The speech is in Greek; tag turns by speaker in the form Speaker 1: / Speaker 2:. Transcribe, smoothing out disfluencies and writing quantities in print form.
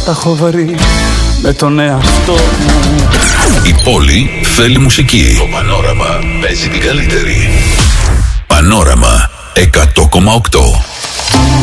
Speaker 1: τα έχω βρει με τον εαυτό μου.
Speaker 2: Η πόλη θέλει μουσική. Το Πανόραμα παίζει την καλύτερη. Πανόραμα 100,8.